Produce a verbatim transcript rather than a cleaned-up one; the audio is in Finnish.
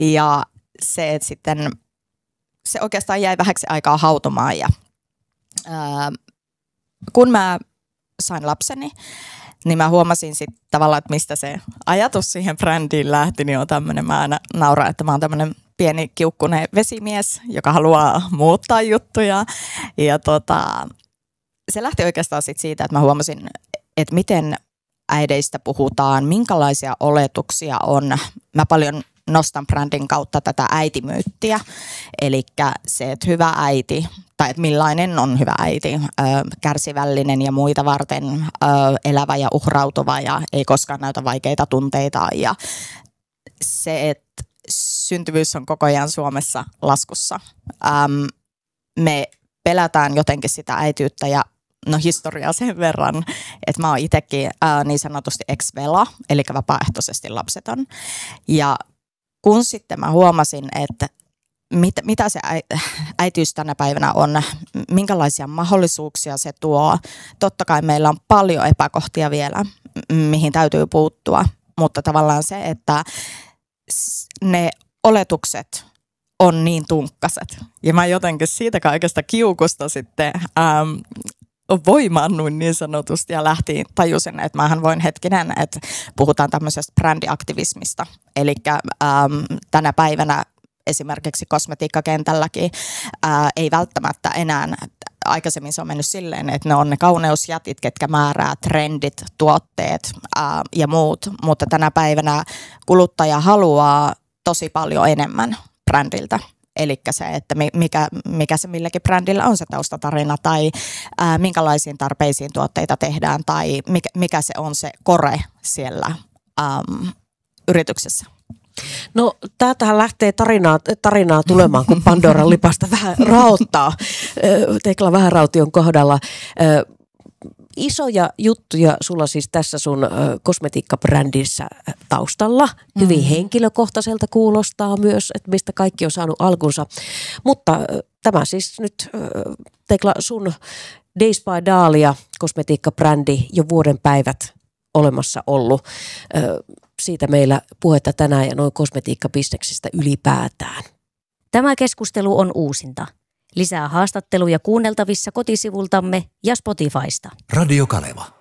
Ja se, että sitten se oikeastaan jäi vähäksi aikaa hautumaan ja ää, kun mä sain lapseni, niin mä huomasin sitten tavallaan, että mistä se ajatus siihen brändiin lähti, niin on tämmöinen, mä aina nauran, että mä oon tämmöinen pieni kiukkunen vesimies, joka haluaa muuttaa juttuja. Ja tota, se lähti oikeastaan sit siitä, että mä huomasin, että miten äideistä puhutaan, minkälaisia oletuksia on. Mä paljon nostan brändin kautta tätä äitimyyttiä, eli se, että hyvä äiti, tai että millainen on hyvä äiti, ö, kärsivällinen ja muita varten ö, elävä ja uhrautuva ja ei koskaan näytä vaikeita tunteita. Ja se, että syntyvyys on koko ajan Suomessa laskussa. Äm, me pelätään jotenkin sitä äitiyttä ja no historiaa sen verran, että mä oon itsekin ää, niin sanotusti ex-vela, eli vapaaehtoisesti lapseton. Ja kun sitten mä huomasin, että mit, mitä se äitiys tänä päivänä on, minkälaisia mahdollisuuksia se tuo. Totta kai meillä on paljon epäkohtia vielä, mihin täytyy puuttua, mutta tavallaan se, että ne oletukset on niin tunkkaset. Ja mä jotenkin siitä kaikesta kiukusta sitten ähm, voimaannuin niin sanotusti ja lähtiin, tajusin, että mähän voin hetkinen, että puhutaan tämmöisestä brändiaktivismista. Eli ähm, tänä päivänä esimerkiksi kosmetiikkakentälläkin äh, ei välttämättä enää, aikaisemmin se on mennyt silleen, että ne on ne kauneusjätit, ketkä määrää trendit, tuotteet äh, ja muut, mutta tänä päivänä kuluttaja haluaa tosi paljon enemmän brändiltä. Eli se, että mikä, mikä se milläkin brändillä on se taustatarina tai ää, minkälaisiin tarpeisiin tuotteita tehdään tai mikä, mikä se on se kore siellä äm, yrityksessä. No täältähän lähtee tarinaa, tarinaa tulemaan, kun Pandoran lipasta vähän raottaa. Tekla Vähäraution kohdalla. Isoja juttuja sulla siis tässä sun ö, kosmetiikkabrändissä taustalla. Hyvin mm. henkilökohtaiselta kuulostaa myös, että mistä kaikki on saanut alkunsa. Mutta ö, tämä siis nyt, ö, Tekla, sun Days by Dahlia kosmetiikkabrändi jo vuoden päivät olemassa ollut. Ö, siitä meillä puhetta tänään ja noin kosmetiikkabisneksistä ylipäätään. Tämä keskustelu on uusinta. Lisää haastatteluja kuunneltavissa kotisivultamme ja Spotifysta. Radio Kaleva.